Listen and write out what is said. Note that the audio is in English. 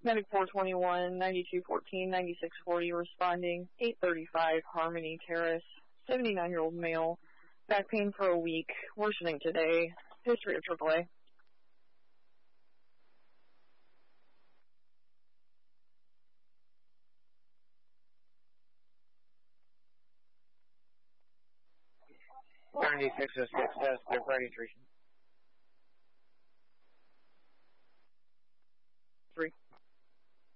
Medic 421, 9214, 9640 responding. 835 Harmony Terrace, 79-year-old male. Back pain for a week, worsening today. History of AAA. Seventy-six oh six, clear for registration.